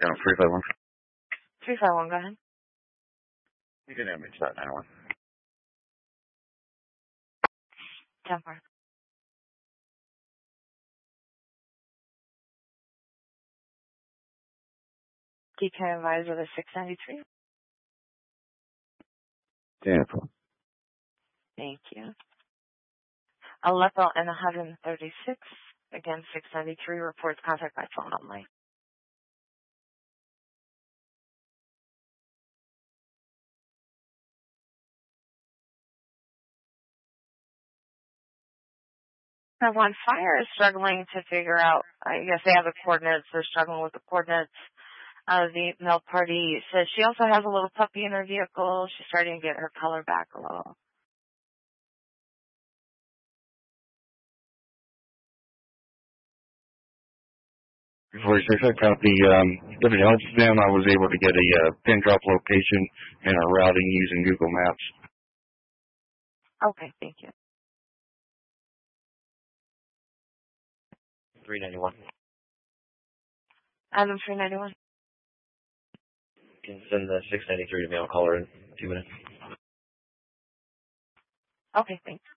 Yeah, 351. 351, go ahead. You can image that 91. 10-4. DK advisor the 693. Beautiful. Thank you. Aleppo and 136. Again, 693 reports contact by phone only. Now, one fire is struggling to figure out, I guess they have the coordinates, they're struggling with the coordinates. The male party says she also has a little puppy in her vehicle. She's starting to get her color back a little. 46, I copy. If it helps them, I was able to get a pin drop location and a routing using Google Maps. Okay, thank you. 391. Adam 391. Can send the 693 to mail caller in 2 minutes. Okay, thanks.